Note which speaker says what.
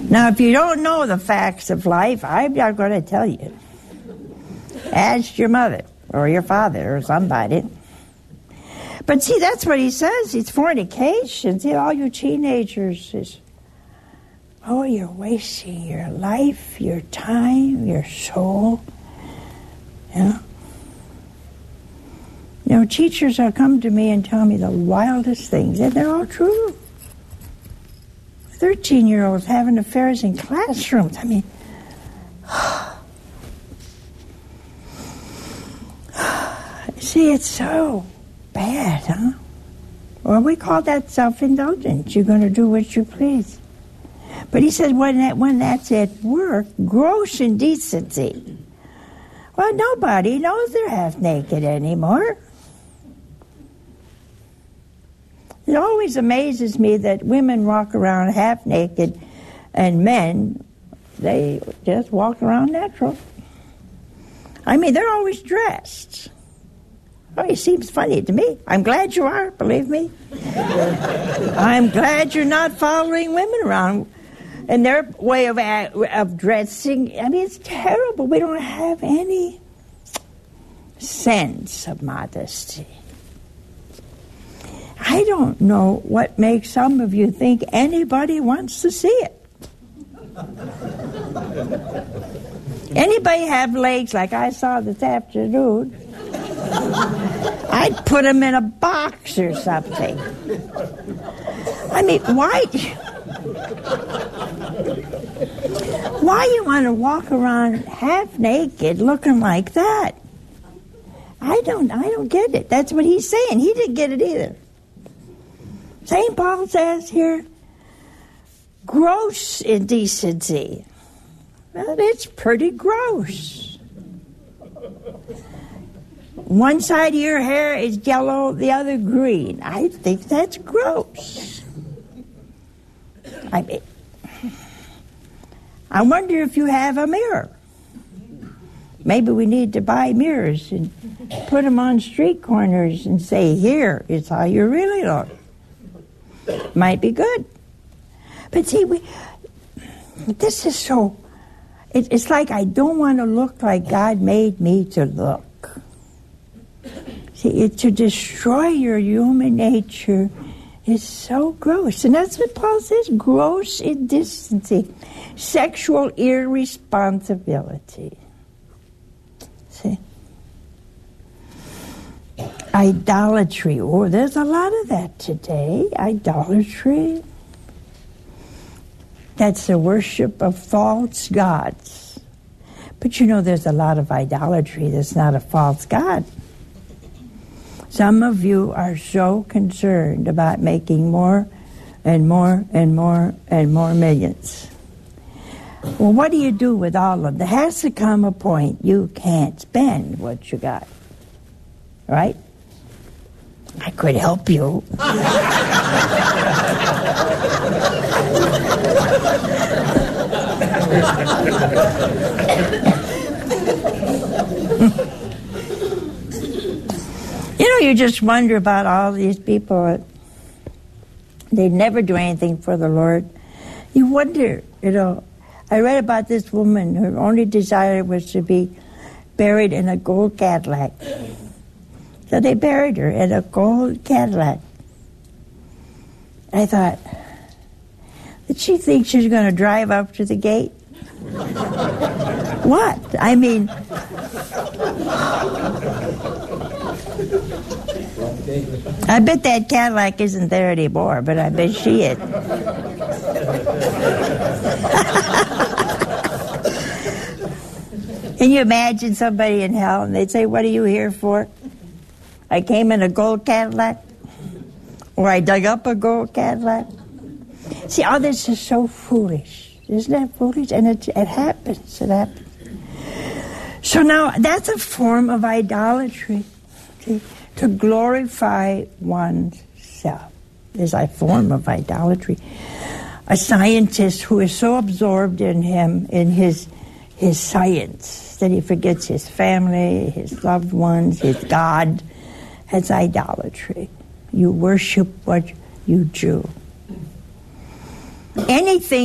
Speaker 1: Now, if you don't know the facts of life, I'm not going to tell you. Ask your mother or your father or somebody. But see, that's what he says. It's fornication. See, all you teenagers is, oh, you're wasting your life, your time, your soul. You know, teachers will come to me and tell me the wildest things, and they're all true. 13-year-olds having affairs in classrooms. I mean, see, it's so bad, huh? Well, we call that self-indulgence. You're going to do what you please. But he says when that's at work, gross indecency. Well, nobody knows they're half naked anymore. It always amazes me that women walk around half naked and men, they just walk around natural. I mean, they're always dressed. Oh, it seems funny to me. I'm glad you are, believe me. I'm glad you're not following women around and their way of dressing. I mean, it's terrible. We don't have any sense of modesty. I don't know what makes some of you think anybody wants to see it. Anybody have legs like I saw this afternoon? I'd put them in a box or something. I mean, why you want to walk around half naked looking like that? I don't get it. That's what he's saying. He didn't get it either. St. Paul says here, gross indecency. Well, it's pretty gross. One side of your hair is yellow, the other green. I think that's gross. I mean, I wonder if you have a mirror. Maybe we need to buy mirrors and put them on street corners and say, here is how you really look. Might be good. But see, this is so, it's like I don't want to look like God made me to look. See, to destroy your human nature is so gross. And that's what Paul says, gross indecency, sexual irresponsibility. See? Idolatry. Oh, there's a lot of that today. Idolatry. That's the worship of false gods. But you know, there's a lot of idolatry that's not a false god. Some of you are so concerned about making more and more and more and more millions. Well, what do you do with all of them? There has to come a point you can't spend what you got. Right? I could help you. You know, you just wonder about all these people. They never do anything for the Lord. You wonder, you know. I read about this woman. Her only desire was to be buried in a gold Cadillac. So they buried her in a gold Cadillac. I thought, did she think she was going to drive up to the gate? What? I mean, I bet that Cadillac isn't there anymore, but I bet she is. Can you imagine somebody in hell and they'd say, what are you here for? I came in a gold Cadillac, or I dug up a gold Cadillac. See, all this is so foolish. Isn't that foolish? And it happens. It happens. So now, that's a form of idolatry. See, to glorify oneself is a form of idolatry. A scientist who is so absorbed in his science that he forgets his family, his loved ones, his God. That's idolatry. You worship what you do. Anything